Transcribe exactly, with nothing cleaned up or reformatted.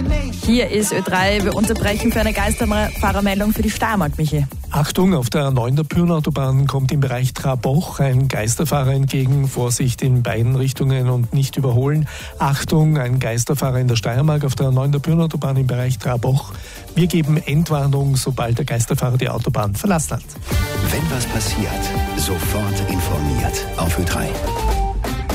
Hier ist Ö drei. Wir unterbrechen für eine Geisterfahrermeldung für die Steiermark, Michi. Achtung, auf der A neun der Pyrnautobahn kommt im Bereich Traboch ein Geisterfahrer entgegen. Vorsicht in beiden Richtungen und nicht überholen. Achtung, ein Geisterfahrer in der Steiermark auf der A neun der Pyrnautobahn im Bereich Traboch. Wir geben Entwarnung, sobald der Geisterfahrer die Autobahn verlassen hat. Wenn was passiert, sofort informiert auf Ö drei.